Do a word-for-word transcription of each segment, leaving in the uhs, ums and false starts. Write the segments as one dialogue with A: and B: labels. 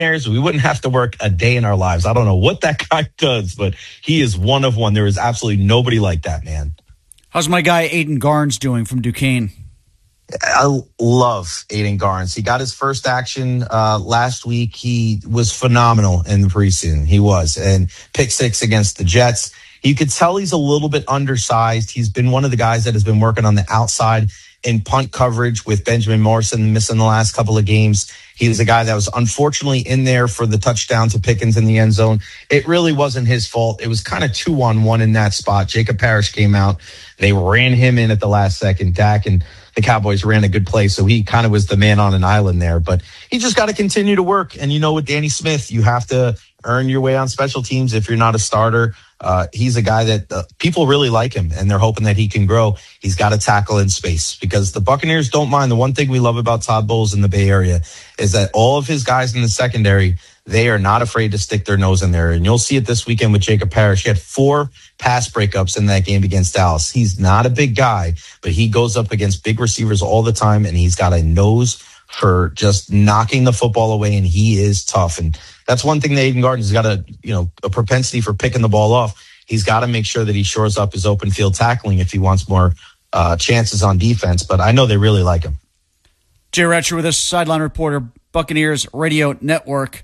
A: Buccaneers, we wouldn't have to work a day in our lives. I don't know what that guy does, but he is one of one. There is absolutely nobody like that man.
B: How's my guy Aiden Garnes doing from Duquesne?
A: I love Aiden Garnes. He got his first action uh, last week. He was phenomenal in the preseason. He was. And pick six against the Jets. You could tell he's a little bit undersized. He's been one of the guys that has been working on the outside in punt coverage with Benjamin Morrison missing the last couple of games. He was a guy that was unfortunately in there for the touchdown to Pickens in the end zone. It really wasn't his fault. It was kind of two on one in that spot. Jacob Parrish came out. They ran him in at the last second. Dak and the Cowboys ran a good play, so he kind of was the man on an island there. But he just got to continue to work. And you know, with Danny Smith, you have to earn your way on special teams if you're not a starter. Uh, he's a guy that uh, people really like him, and they're hoping that he can grow. He's got to tackle in space because the Buccaneers don't mind. The one thing we love about Todd Bowles in the Bay Area is that all of his guys in the secondary, they are not afraid to stick their nose in there. And you'll see it this weekend with Jacob Parrish. He had four pass breakups in that game against Dallas. He's not a big guy, but he goes up against big receivers all the time, and he's got a nose for just knocking the football away, and he is tough. And that's one thing that Aiden Garnes has got a, you know, a propensity for picking the ball off. He's got to make sure that he shores up his open field tackling if he wants more uh, chances on defense. But I know they really like him.
B: Jay Retcher with us, sideline reporter, Buccaneers Radio Network.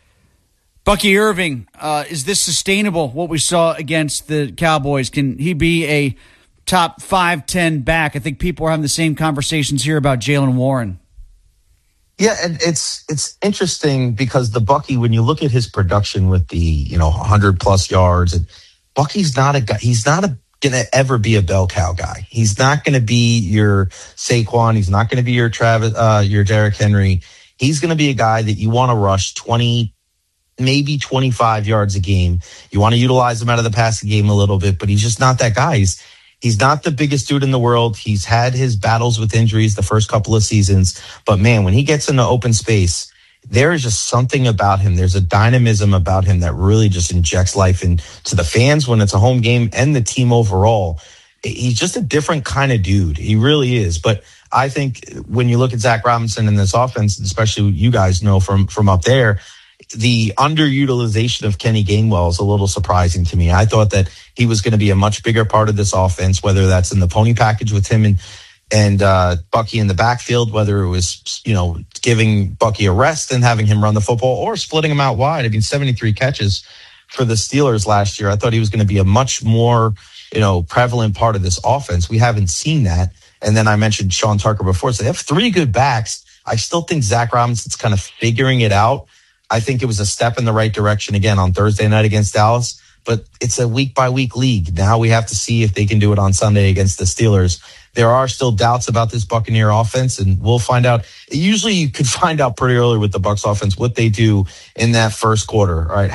B: Bucky Irving, uh, is this sustainable, what we saw against the Cowboys? Can he be a top five, ten back? I think people are having the same conversations here about Jaylen Warren.
A: Yeah, and it's it's interesting because the Bucky, when you look at his production with the, you know, one hundred plus yards, and Bucky's not a guy, he's not a, gonna ever be a bell cow guy. He's not gonna be your Saquon. He's not gonna be your Travis, uh, your Derrick Henry. He's gonna be a guy that you want to rush twenty, maybe twenty-five yards a game. You want to utilize him out of the passing game a little bit, but he's just not that guy. He's He's not the biggest dude in the world. He's had his battles with injuries the first couple of seasons. But, man, when he gets into open space, there is just something about him. There's a dynamism about him that really just injects life into the fans when it's a home game and the team overall. He's just a different kind of dude. He really is. But I think when you look at Zach Robinson in this offense, especially you guys know from, from up there, the underutilization of Kenny Gainwell is a little surprising to me. I thought that he was going to be a much bigger part of this offense, whether that's in the pony package with him and and uh, Bucky in the backfield, whether it was, you know, giving Bucky a rest and having him run the football or splitting him out wide. I mean, seventy-three catches for the Steelers last year. I thought he was going to be a much more, you know, prevalent part of this offense. We haven't seen that. And then I mentioned Sean Tucker before. So they have three good backs. I still think Zach Robinson's kind of figuring it out. I think it was a step in the right direction again on Thursday night against Dallas, but it's a week by week league. Now we have to see if they can do it on Sunday against the Steelers. There are still doubts about this Buccaneer offense, and we'll find out. Usually you could find out pretty early with the Bucs offense what they do in that first quarter. All right.